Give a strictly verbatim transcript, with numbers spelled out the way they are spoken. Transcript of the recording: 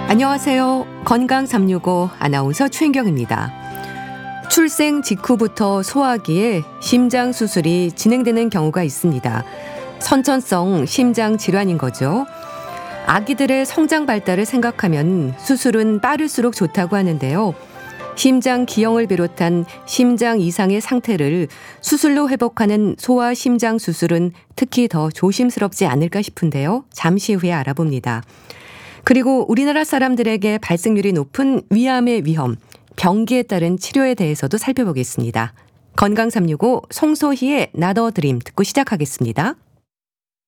안녕하세요. 건강 삼육오 아나운서 최인경입니다. 출생 직후부터 소화기에 심장 수술이 진행되는 경우가 있습니다. 선천성 심장 질환인 거죠. 아기들의 성장 발달을 생각하면 수술은 빠를수록 좋다고 하는데요. 심장 기형을 비롯한 심장 이상의 상태를 수술로 회복하는 소아 심장 수술은 특히 더 조심스럽지 않을까 싶은데요. 잠시 후에 알아봅니다. 그리고 우리나라 사람들에게 발생률이 높은 위암의 위험, 병기에 따른 치료에 대해서도 살펴보겠습니다. 건강 삼육오 송소희의 나더 드림 듣고 시작하겠습니다.